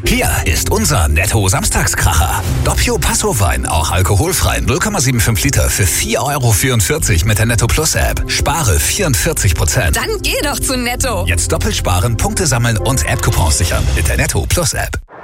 Hier ist unser Netto-Samstagskracher. Doppio Passo-Wein, auch alkoholfrei, 0,75 Liter für 4,44 € mit der Netto Plus App. Spare 44%. Dann geh doch zu Netto. Jetzt doppelt sparen, Punkte sammeln und App-Coupons sichern mit der Netto Plus App.